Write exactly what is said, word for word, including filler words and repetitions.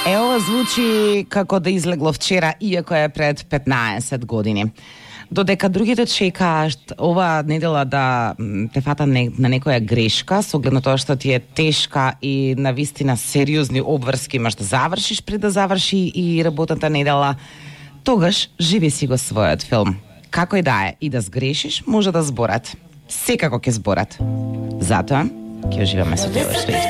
Ево звучи како да излегло вчера, иако е пред петнаесет години. Додека другите чекаат ова недела да те фата не, на некоја грешка, со оглед на тоа што ти е тешка и на вистина сериозни обврски имаш да завршиш пред да заврши и работната недела, тогаш живи си го својот филм. Како и да е, и да сгрешиш, може да зборат. Секако ќе зборат. Затоа ќе оживаме со тебе што